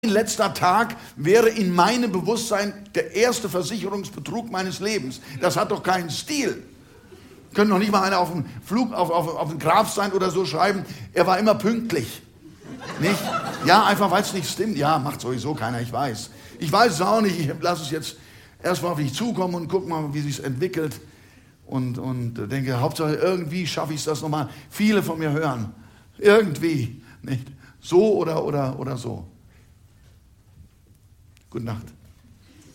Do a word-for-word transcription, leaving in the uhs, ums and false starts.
letzter Tag wäre in meinem Bewusstsein der erste Versicherungsbetrug meines Lebens. Das hat doch keinen Stil. Können doch nicht mal einer auf dem Flug, auf, auf, auf dem Grabstein oder so schreiben, er war immer pünktlich. Nicht? Ja, einfach weil es nicht stimmt. Ja, macht sowieso keiner, ich weiß. Ich weiß es auch nicht, ich lasse es jetzt erstmal auf mich zukommen und guck mal, wie sich es entwickelt. Und, und denke, Hauptsache irgendwie schaffe ich es, das nochmal viele von mir hören. Irgendwie, nicht? So oder, oder, oder so. Gute Nacht.